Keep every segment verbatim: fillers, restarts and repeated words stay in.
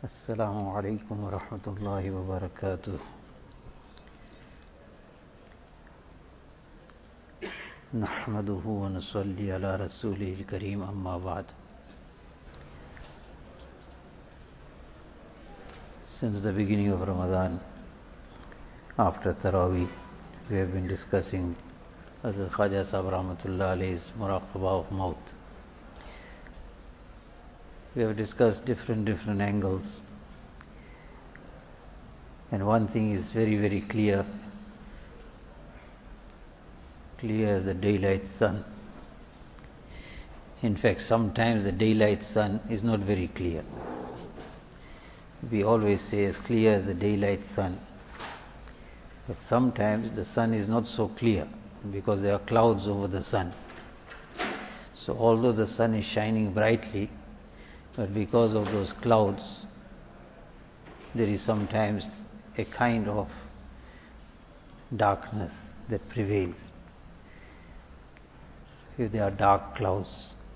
السلام عليكم ورحمة الله وبركاته. نحمده ونصلي على رسوله الكريم أما بعد. Since the beginning of Ramadan, after Taraweeh, we have been discussing Hazrat Khwaja Sahib Rahmatullah Alayhi's Muraqabah of Maut. We have discussed different different angles, and one thing is very very clear clear as the daylight sun. In fact, sometimes the daylight sun is not very clear. We always say as clear as the daylight sun, but sometimes the sun is not so clear because there are clouds over the sun. So although the sun is shining brightly, but because of those clouds, there is sometimes a kind of darkness that prevails. If there are dark clouds,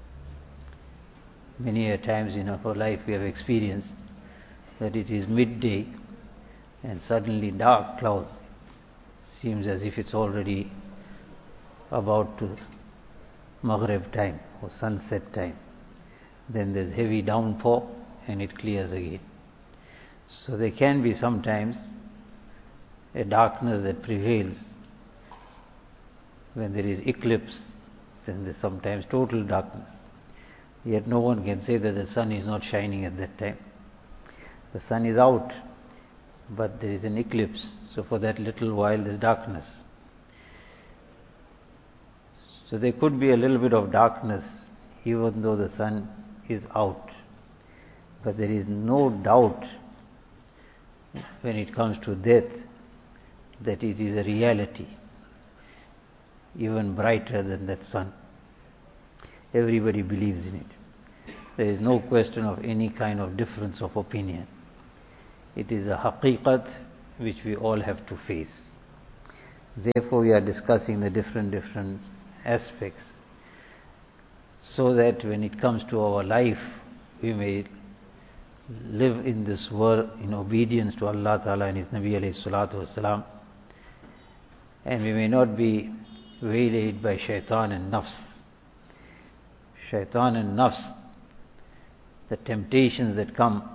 many a times in our life we have experienced that it is midday and suddenly dark clouds, seems as if it's already about to Maghrib time or sunset time. Then there's heavy downpour and it clears again. So there can be sometimes a darkness that prevails. When there is eclipse, then there's sometimes total darkness. Yet no one can say that the sun is not shining at that time. The sun is out, but there is an eclipse. So for that little while there's darkness. So there could be a little bit of darkness even though the sun is out. But there is no doubt when it comes to death that it is a reality, even brighter than that sun. Everybody believes in it. There is no question of any kind of difference of opinion. It is a haqiqat which we all have to face. Therefore we are discussing the different different aspects, so that when it comes to our life, we may live in this world in obedience to Allah Ta'ala and His Nabi alayhi salatu wasalam, and we may not be waylaid by shaitan and nafs. Shaitan and nafs, the temptations that come.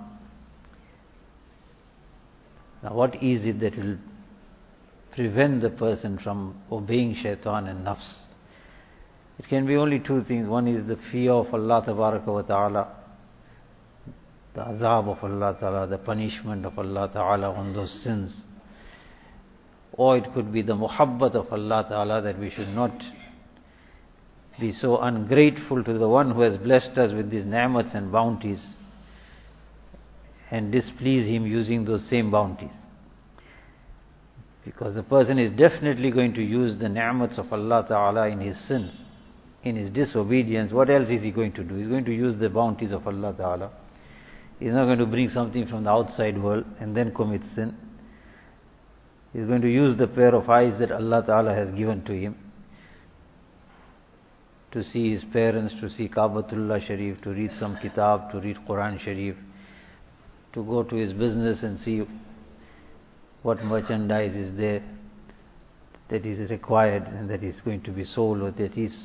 Now what is it that will prevent the person from obeying shaitan and nafs? It can be only two things. One is the fear of Allah Tabaraka wa Ta'ala, the azab of Allah Ta'ala, the punishment of Allah Ta'ala on those sins. Or it could be the muhabbat of Allah Ta'ala, that we should not be so ungrateful to the one who has blessed us with these ni'mats and bounties and displease Him using those same bounties. Because the person is definitely going to use the ni'mats of Allah Ta'ala in his sins, in his disobedience. What else is he going to do? He's going to use the bounties of Allah Ta'ala. He's not going to bring something from the outside world and then commit sin. He's going to use the pair of eyes that Allah Ta'ala has given to him to see his parents, to see Kaabatullah Sharif, to read some kitab, to read Quran Sharif, to go to his business and see what merchandise is there that is required and that is going to be sold, or that is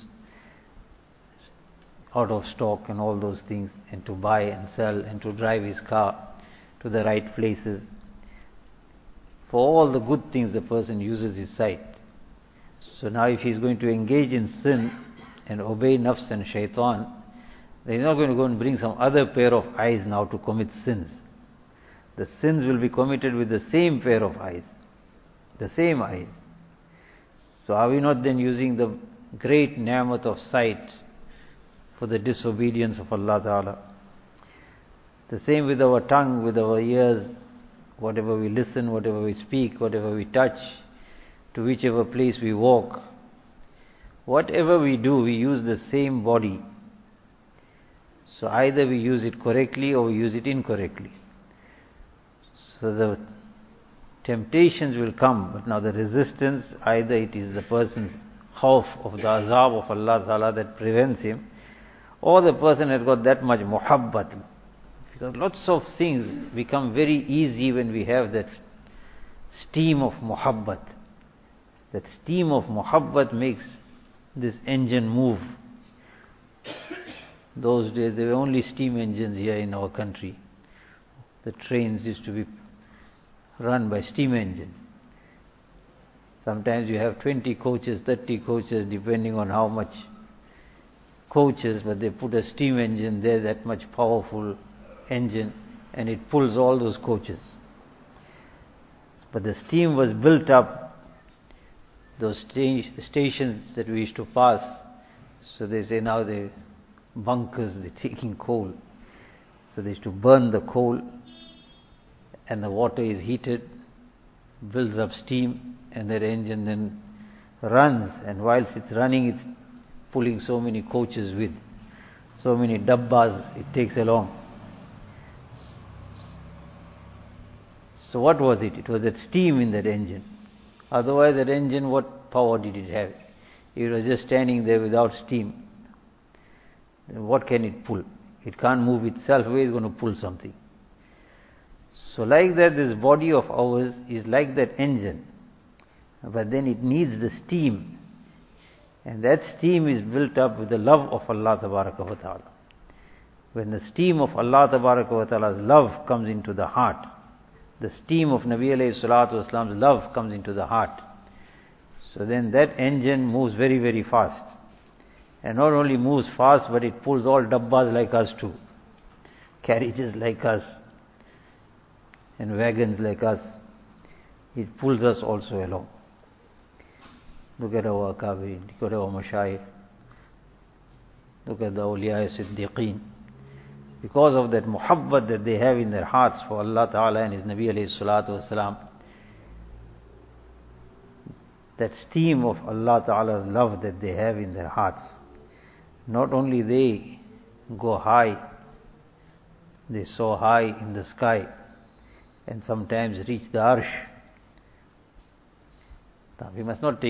out of stock, and all those things, and to buy and sell and to drive his car to the right places. For all the good things the person uses his sight. So now if he's going to engage in sin and obey nafs and shaitan, then he's not going to go and bring some other pair of eyes now to commit sins. The sins will be committed with the same pair of eyes, the same eyes. So are we not then using the great ni'mat of sight for the disobedience of Allah Ta'ala? The same with our tongue, with our ears, whatever we listen, whatever we speak, whatever we touch, to whichever place we walk. Whatever we do, we use the same body. So either we use it correctly or we use it incorrectly. So the temptations will come, but now the resistance, either it is the person's khawf of the azab of Allah Ta'ala that prevents him, or the person has got that much muhabbat, Because lots of things become very easy when we have that steam of muhabbat. That steam of muhabbat makes this engine move. Those days there were only steam engines here in our country. The trains used to be run by steam engines. Sometimes you have twenty coaches, thirty coaches, depending on how much coaches, but they put a steam engine there, that much powerful engine, and it pulls all those coaches. But the steam was built up, those sta- the stations that we used to pass, so they say now they bunkers, they're taking coal. So they used to burn the coal, and the water is heated, builds up steam, and that engine then runs, and whilst it's running, it's pulling so many coaches with, so many dabbas it takes along. So what was it? It was that steam in that engine. Otherwise that engine, what power did it have? It was just standing there without steam. Then what can it pull? It can't move itself. Where is it going to pull something? So like that, this body of ours is like that engine. But then it needs the steam. And that steam is built up with the love of Allah Tabaraka wa Ta'ala. When the steam of Allah Tabaraka wa Ta'ala's love comes into the heart, the steam of Nabi alayhi salatu wasalam's love comes into the heart, so then that engine moves very very fast. And not only moves fast, but it pulls all dabbas like us too, carriages like us, and wagons like us. It pulls us also along. Look at our Akabirin, look at our Mashayikh, look at the Awliya Siddiqeen. Because of that muhabbat that they have in their hearts for Allah Ta'ala and His Nabi alayhi salatu wasalam, that steam of Allah Ta'ala's love that they have in their hearts, not only they go high, they soar high in the sky and sometimes reach the arsh. Now we must not take